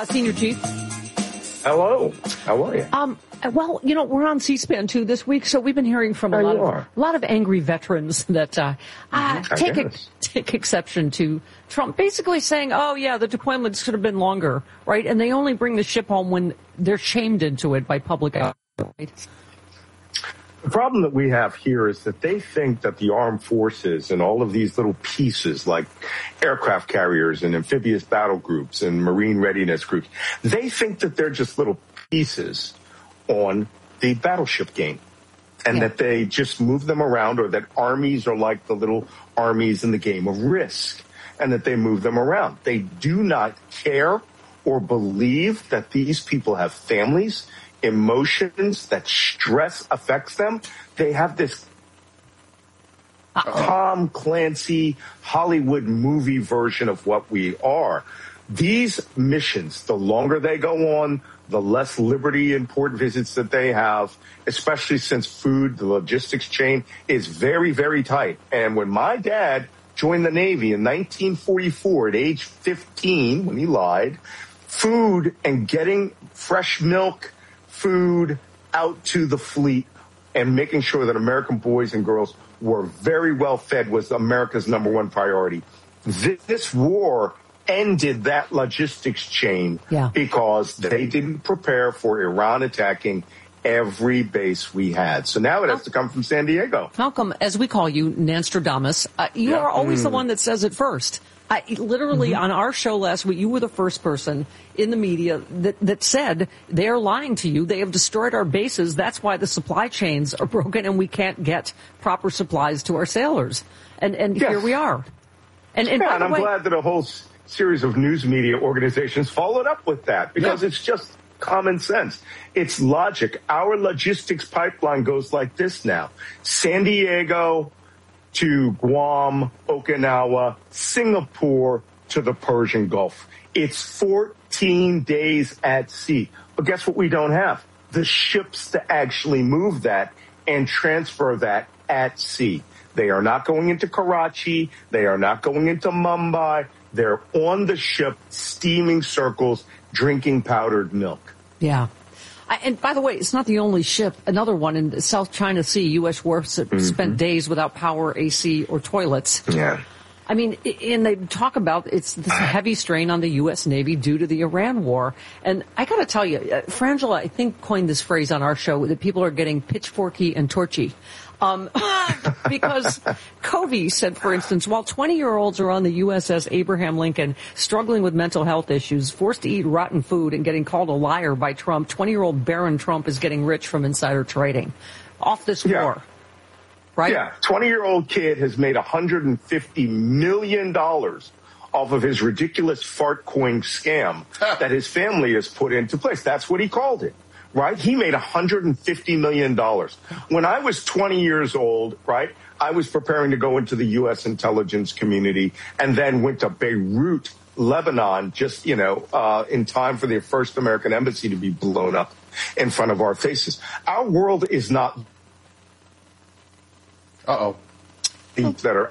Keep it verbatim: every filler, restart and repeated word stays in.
uh, Senior Chief. Hello. How are you? Um, well, you know, we're on C-SPAN two this week, so we've been hearing from a There lot you of are. a lot of angry veterans that uh, uh, I take a, guess. take exception to Trump basically saying, "Oh, yeah, the deployments could have been longer, right?" And they only bring the ship home when they're shamed into it by public outrage. Right? The problem that we have here is that they think that the armed forces and all of these little pieces like aircraft carriers and amphibious battle groups and marine readiness groups, they think that they're just little pieces on the battleship game and Yeah. that they just move them around, or that armies are like the little armies in the game of Risk and that they move them around. They do not care or believe that these people have families, emotions, that stress affects them. They have this Uh-oh. Tom Clancy Hollywood movie version of what we are. These missions, the longer they go on, the less liberty and port visits that they have, especially since food, the logistics chain is very, very tight. And when my dad joined the Navy in nineteen forty-four at age fifteen, when he lied, food and getting fresh milk, food out to the fleet and making sure that American boys and girls were very well fed was America's number one priority. This war ended that logistics chain Yeah. because they didn't prepare for Iran attacking every base we had. So now it has to come from San Diego. Malcolm, as we call you, Nanstradamus, uh, you Yeah. are always Mm. the one that says it first. I, literally, mm-hmm. on our show last week, you were the first person in the media that, that said they're lying to you. They have destroyed our bases. That's why the supply chains are broken and we can't get proper supplies to our sailors. And and Yes. here we are. And, and, yeah, by and the I'm way, glad that a whole s- series of news media organizations followed up with that, because Yeah. it's just common sense. It's logic. Our logistics pipeline goes like this now. San Diego to Guam, Okinawa, Singapore to the Persian Gulf. It's fourteen days at sea. But guess what we don't have? The ships to actually move that and transfer that at sea. They are not going into Karachi. They are not going into Mumbai. They're on the ship, steaming circles, drinking powdered milk. yeah. I, and by the way, it's not the only ship. Another one in the South China Sea, U S wharfs that mm-hmm. spent days without power, A C, or toilets. Yeah. I mean, and they talk about it's this heavy strain on the U S Navy due to the Iran war. And I got to tell you, uh, Frangela, I think, coined this phrase on our show that people are getting pitchforky and torchy. Um, because Covey said, for instance, while twenty-year-olds are on the U S S Abraham Lincoln struggling with mental health issues, forced to eat rotten food and getting called a liar by Trump, twenty-year-old Barron Trump is getting rich from insider trading off this Yeah. war. Right? Yeah, twenty-year-old kid has made one hundred fifty million dollars off of his ridiculous fart coin scam that his family has put into place. That's what he called it, right? He made one hundred fifty million dollars. When I was twenty years old, right, I was preparing to go into the U S intelligence community and then went to Beirut, Lebanon, just, you know, uh, in time for the first American embassy to be blown up in front of our faces. Our world is not Uh-oh. that are